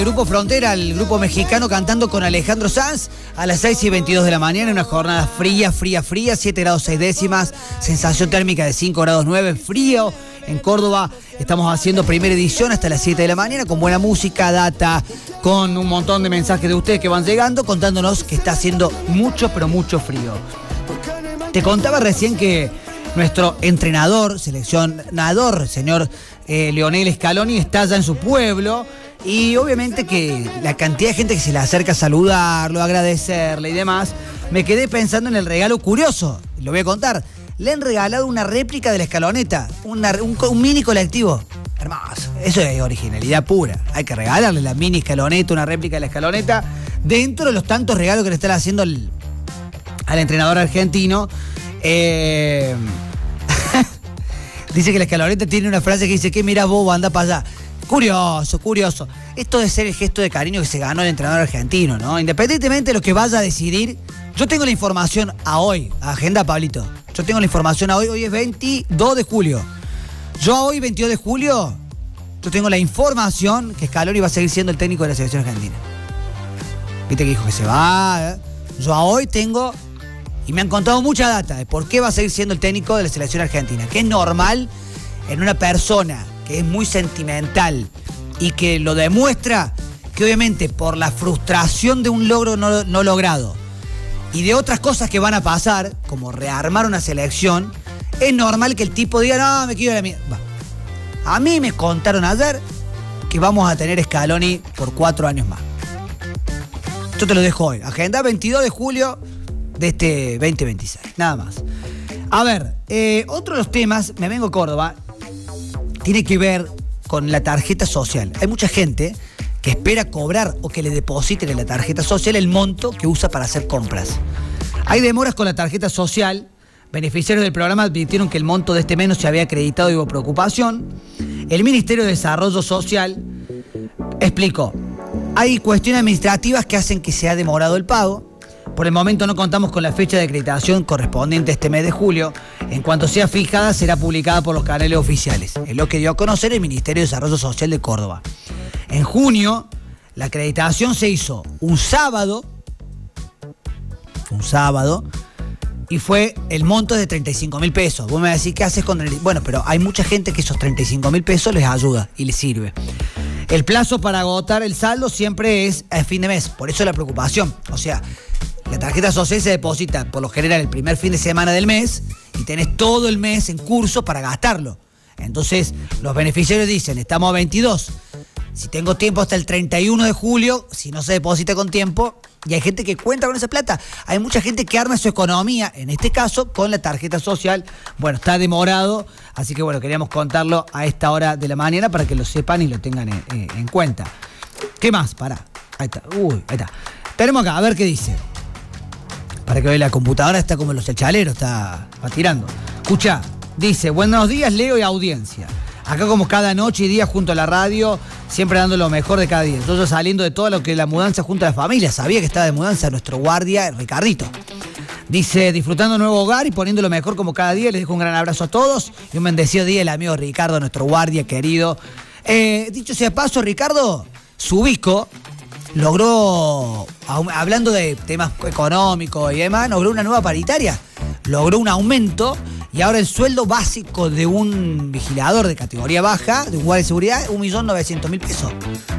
Grupo Frontera, el grupo mexicano cantando con Alejandro Sanz a las 6:22 de la mañana, una jornada fría, 7 grados 6 décimas, sensación térmica de 5 grados 9, frío en Córdoba. Estamos haciendo primera edición hasta las 7 de la mañana con buena música, data, con un montón de mensajes de ustedes que van llegando contándonos que está haciendo mucho, pero mucho frío. Te contaba recién que nuestro entrenador, seleccionador, señor Lionel Scaloni, está allá en su pueblo. Y obviamente que la cantidad de gente que se le acerca a saludarlo, a agradecerle y demás, me quedé pensando en el regalo curioso. Lo voy a contar. Le han regalado una réplica de la escaloneta, un mini colectivo. Hermoso. Eso es originalidad pura. Hay que regalarle la mini escaloneta, una réplica de la escaloneta, dentro de los tantos regalos que le están haciendo al entrenador argentino. Dice que la escaloneta tiene una frase que dice: ¿qué mirás, bobo? Anda para allá. Curioso. Esto debe ser el gesto de cariño que se ganó el entrenador argentino, ¿no? Independientemente de lo que vaya a decidir, yo tengo la información a hoy. Agenda, Pablito. Yo tengo la información a hoy. Hoy es 22 de julio. Yo a hoy, 22 de julio, yo tengo la información que Scaloni va a seguir siendo el técnico de la selección argentina. Viste que dijo que se va. Yo a hoy tengo, y me han contado mucha data de por qué va a seguir siendo el técnico de la selección argentina. Que es normal en una persona que es muy sentimental y que lo demuestra, que obviamente por la frustración de un logro no logrado y de otras cosas que van a pasar, como rearmar una selección, es normal que el tipo diga: no, me quiero ir a la mierda. A mí me contaron ayer que vamos a tener Scaloni por 4 años más. Yo te lo dejo hoy. Agenda 22 de julio de este 2026. Nada más. A ver, otro de los temas, me vengo a Córdoba, tiene que ver con la tarjeta social. Hay mucha gente que espera cobrar o que le depositen en la tarjeta social el monto que usa para hacer compras. Hay demoras con la tarjeta social. Beneficiarios del programa advirtieron que el monto de este mes no se había acreditado y hubo preocupación. El Ministerio de Desarrollo Social explicó: hay cuestiones administrativas que hacen que se ha demorado el pago. Por el momento no contamos con la fecha de acreditación correspondiente a este mes de julio. En cuanto sea fijada, será publicada por los canales oficiales. Es lo que dio a conocer el Ministerio de Desarrollo Social de Córdoba. En junio, la acreditación se hizo un sábado, y fue el monto de 35.000 pesos. Vos me vas a decir: ¿qué haces con el...? Bueno, pero hay mucha gente que esos 35.000 pesos les ayuda y les sirve. El plazo para agotar el saldo siempre es a fin de mes. Por eso la preocupación. O sea, la tarjeta social se deposita por lo general el primer fin de semana del mes y tenés todo el mes en curso para gastarlo. Entonces, los beneficiarios dicen: estamos a 22. Si tengo tiempo hasta el 31 de julio, si no se deposita con tiempo, y hay gente que cuenta con esa plata. Hay mucha gente que arma su economía, en este caso, con la tarjeta social. Bueno, está demorado, así que bueno, queríamos contarlo a esta hora de la mañana para que lo sepan y lo tengan en cuenta. ¿Qué más? Pará. Ahí está. Ahí está. Tenemos acá, a ver qué dice. Para que vean, la computadora está como los chaleros, va tirando. Escucha, dice: buenos días, Leo y audiencia. Acá como cada noche y día junto a la radio, siempre dando lo mejor de cada día. Entonces saliendo de todo lo que es la mudanza junto a la familia. Sabía que estaba de mudanza nuestro guardia, Ricardito. Dice: disfrutando un nuevo hogar y poniendo lo mejor como cada día. Les dejo un gran abrazo a todos y un bendecido día el amigo Ricardo, nuestro guardia querido. Dicho sea paso, Ricardo, Subico logró, hablando de temas económicos y demás, logró una nueva paritaria. Logró un aumento y ahora el sueldo básico de un vigilador de categoría baja, de un guardia de seguridad, 1.900.000 pesos.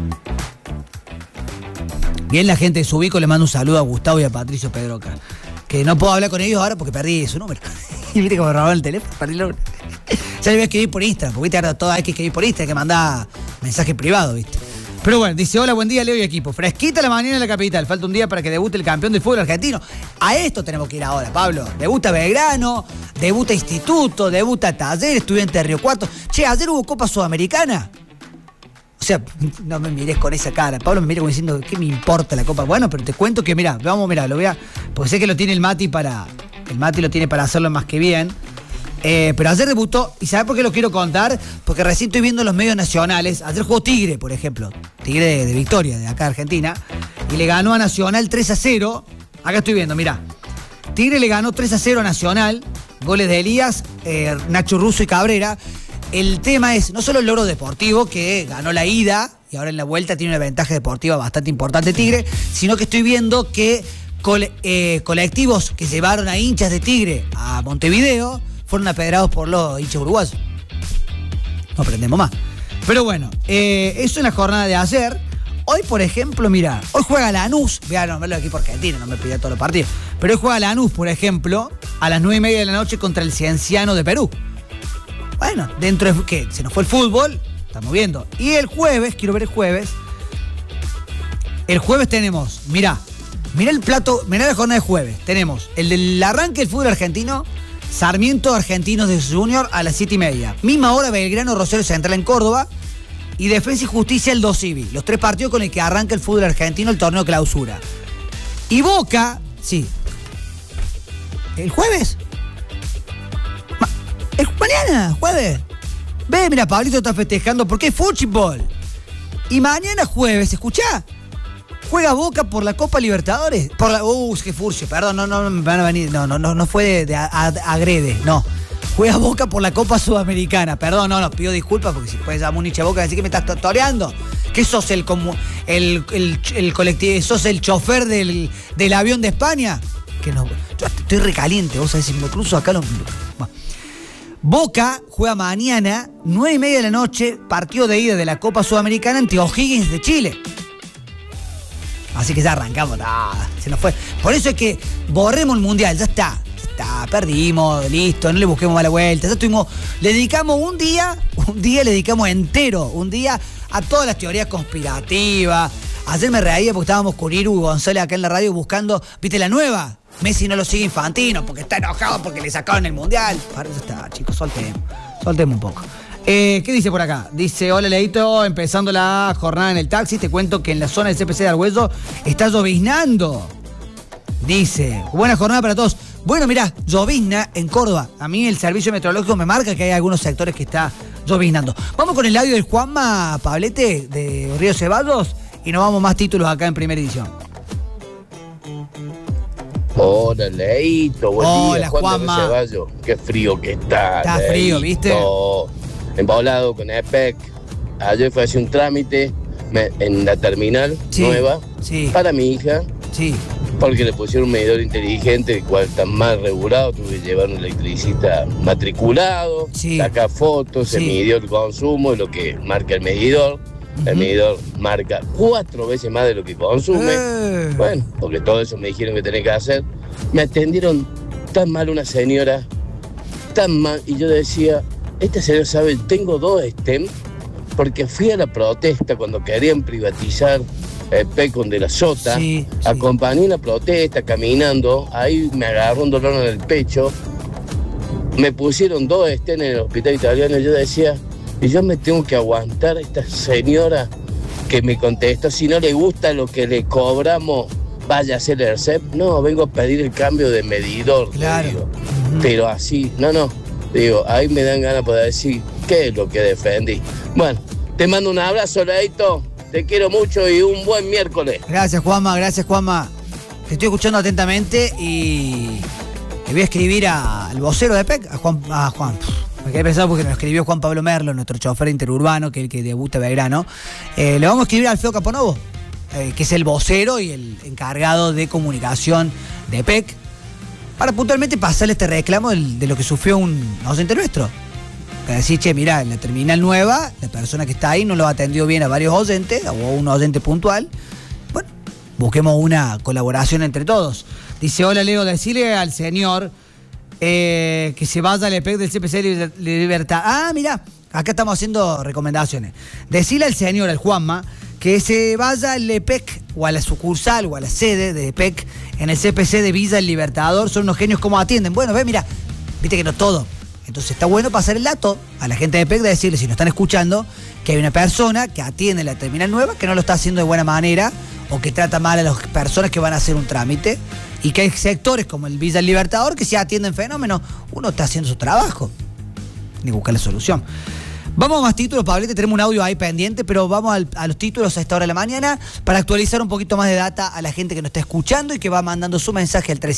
Bien, la gente de Subico, le mando un saludo a Gustavo y a Patricio Pedroca. Que no puedo hablar con ellos ahora porque perdí su número. Y viste que me robaron el teléfono, perdí el número. Ya le voy a escribir por Instagram, porque viste, ahora toda hay que escribir por Instagram, que mandaba mensaje privado, viste. Pero bueno, dice: hola, buen día, Leo y equipo. Fresquita la mañana en la capital. Falta un día para que debute el campeón del fútbol argentino. A esto tenemos que ir ahora, Pablo. Debuta Belgrano, debuta Instituto, debuta Taller, Estudiante de Río Cuarto. Che, ayer hubo Copa Sudamericana. O sea, no me mires con esa cara. Pablo me mira como diciendo: ¿qué me importa la Copa? Bueno, pero te cuento que, mirá, lo voy a... Porque sé que lo tiene el Mati lo tiene para hacerlo más que bien. Pero ayer debutó, ¿y sabes por qué lo quiero contar? Porque recién estoy viendo los medios nacionales. Ayer jugó Tigre, por ejemplo. Tigre de Victoria, de acá de Argentina. Y le ganó a Nacional 3-0. Acá estoy viendo, mirá. Tigre le ganó 3-0 a Nacional. Goles de Elías, Nacho Russo y Cabrera. El tema es no solo el logro deportivo, que ganó la ida y ahora en la vuelta tiene una ventaja deportiva bastante importante Tigre, sino que estoy viendo que colectivos que llevaron a hinchas de Tigre a Montevideo fueron apedrados por los hinchas uruguayos. No aprendemos más. Pero bueno, eso en la jornada de ayer. Hoy, por ejemplo, mira, hoy juega Lanús. Voy a nombrarlo aquí por Argentina, no me pida todos los partidos. Pero hoy juega Lanús, por ejemplo, a las 9:30 de la noche contra el Cienciano de Perú. Bueno, dentro de que se nos fue el fútbol, estamos viendo. Y el jueves, quiero ver el jueves. El jueves tenemos, mirá el plato, mirá la jornada de jueves. Tenemos el del arranque del fútbol argentino, Sarmiento Argentinos de Junior a las 7:30. Misma hora Belgrano Rosario Central en Córdoba. Y Defensa y Justicia el 2 Civi. Los 3 partidos con el que arranca el fútbol argentino, el torneo clausura. Y Boca, sí. ¿El jueves? Mañana, jueves. Ve, mira, Pablito está festejando porque es fútbol. Y mañana jueves, ¿escuchá? Juega Boca por la Copa Libertadores. Por la. Qué furcio, perdón, no me van a venir. No fue de agrede, no. Juega Boca por la Copa Sudamericana. Perdón, pido disculpas porque si puedes llamar un hincha de Boca y decir que me estás toreando. ¿Qué sos el colectivo? ¿Sos el chofer del avión de España? Que no. Yo estoy recaliente, vos sabés, si me cruzo acá bueno. Boca juega mañana, 9:30 de la noche, partido de ida de la Copa Sudamericana ante O'Higgins de Chile. Así que ya arrancamos, se nos fue. Por eso es que borremos el Mundial, ya está, perdimos, listo, no le busquemos mala vuelta. Ya estuvimos, le dedicamos un día le dedicamos entero, un día a todas las teorías conspirativas. Ayer me reía porque estábamos con Iru González acá en la radio buscando, ¿viste la nueva? Messi no lo sigue Infantino porque está enojado porque le sacaron el Mundial. Para eso está, chicos, soltemos un poco. ¿Qué dice por acá? Dice, hola Leito, empezando la jornada en el taxi, te cuento que en la zona del CPC de Argüello está lloviznando. Dice, buena jornada para todos. Bueno, mirá, llovizna en Córdoba. A mí el servicio meteorológico me marca que hay algunos sectores que está lloviznando. Vamos con el audio del Juanma Pablete de Río Ceballos y nos vamos más títulos acá en Primera Edición. Hola, Leito, buen Hola, día. Juanma. Juanma. Qué frío que está. Está Leito. frío, ¿viste? Embolado con EPEC. Ayer fue a hacer un trámite en la terminal nueva para mi hija. Sí. Porque le pusieron un medidor inteligente, el cual está mal regulado. Tuve que llevar un electricista matriculado, sacar fotos, se midió el consumo, lo que marca el medidor. El medidor marca 4 veces más de lo que consume. Bueno, porque todo eso me dijeron que tenía que hacer. Me atendieron tan mal una señora, tan mal, y yo decía, esta señora sabe, tengo 2 STEM, porque fui a la protesta cuando querían privatizar Pecon de la Sota, acompañé la protesta caminando, ahí me agarró un dolor en el pecho, me pusieron 2 STEM en el hospital italiano, y yo decía, y yo me tengo que aguantar a esta señora que me contestó, si no le gusta lo que le cobramos, vaya a hacer el CEP. No, vengo a pedir el cambio de medidor. Claro. Digo. Pero así, digo, ahí me dan ganas de poder decir qué es lo que defendí. Bueno, te mando un abrazo, Leito, te quiero mucho y un buen miércoles. Gracias, Juanma, te estoy escuchando atentamente y le voy a escribir al vocero de PEC, a Juan. Me quedé pensado porque nos escribió Juan Pablo Merlo, nuestro chofer interurbano, que es el que debuta Belgrano. Le vamos a escribir a Alfredo Caponovo, que es el vocero y el encargado de comunicación de PEC, para puntualmente pasarle este reclamo de lo que sufrió un oyente nuestro. Para decir, che, mirá, en la terminal nueva, la persona que está ahí no lo ha atendido bien a varios oyentes, o un oyente puntual. Bueno, busquemos una colaboración entre todos. Dice, hola Leo, decirle al señor que se vaya al EPEC del CPC de Libertad. Ah, mirá, acá estamos haciendo recomendaciones. Decirle al señor, al Juanma, que se vaya al EPEC o a la sucursal o a la sede de EPEC en el CPC de Villa El Libertador. Son unos genios como atienden. Bueno, mira, viste que no todo. Entonces está bueno pasar el dato a la gente de EPEC de decirle, si nos están escuchando, que hay una persona que atiende la terminal nueva que no lo está haciendo de buena manera o que trata mal a las personas que van a hacer un trámite, y que hay sectores como el Villa El Libertador que se atienden fenómenos. Uno está haciendo su trabajo ni buscar la solución. Vamos a más títulos, Pablete, tenemos un audio ahí pendiente, pero vamos a los títulos a esta hora de la mañana para actualizar un poquito más de data a la gente que nos está escuchando y que va mandando su mensaje al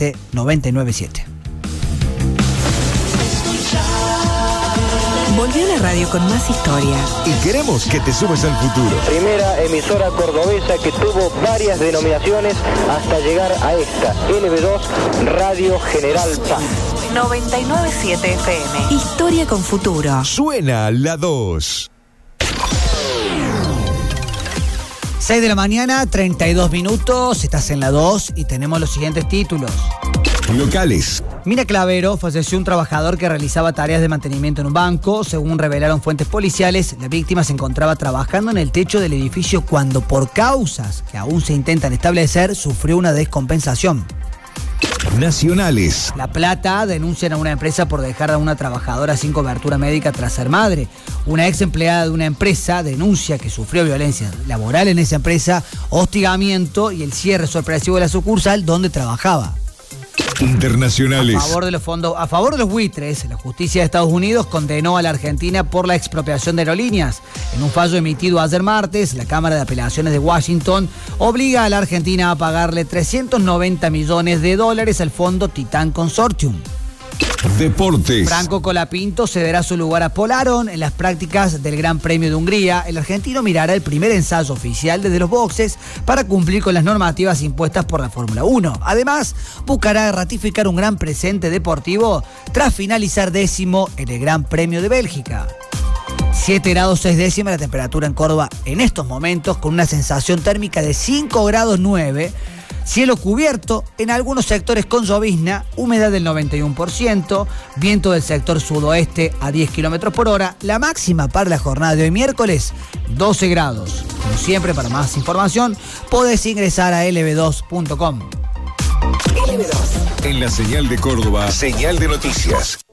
3518-157-997. Volvió la radio con más historia. Y queremos que te sumes al futuro. Primera emisora cordobesa que tuvo varias denominaciones hasta llegar a esta, LB2 Radio General Paz. 99.7 FM. Historia con futuro. Suena la 2. 6 de la mañana, 32 minutos, estás en la 2 y tenemos los siguientes títulos. Locales. Mina Clavero, falleció un trabajador que realizaba tareas de mantenimiento en un banco. Según revelaron fuentes policiales, la víctima se encontraba trabajando en el techo del edificio cuando, por causas que aún se intentan establecer, sufrió una descompensación. Nacionales. La Plata denuncian a una empresa por dejar a una trabajadora sin cobertura médica tras ser madre. Una ex empleada de una empresa denuncia que sufrió violencia laboral en esa empresa, hostigamiento y el cierre sorpresivo de la sucursal donde trabajaba. Internacionales. A favor de los buitres, la justicia de Estados Unidos condenó a la Argentina por la expropiación de aerolíneas. En un fallo emitido ayer martes, la Cámara de Apelaciones de Washington obliga a la Argentina a pagarle $390 millones al fondo Titán Consortium. Deportes. Franco Colapinto cederá su lugar a Paul Aron en las prácticas del Gran Premio de Hungría. El argentino mirará el primer ensayo oficial desde los boxes para cumplir con las normativas impuestas por la Fórmula 1. Además, buscará ratificar un gran presente deportivo tras finalizar 10º en el Gran Premio de Bélgica. 7 grados 6 décimas la temperatura en Córdoba en estos momentos, con una sensación térmica de 5 grados 9. Cielo cubierto, en algunos sectores con llovizna, humedad del 91%, viento del sector sudoeste a 10 kilómetros por hora. La máxima para la jornada de hoy miércoles, 12 grados. Como siempre, para más información, podés ingresar a lb2.com. En la señal de Córdoba, señal de noticias.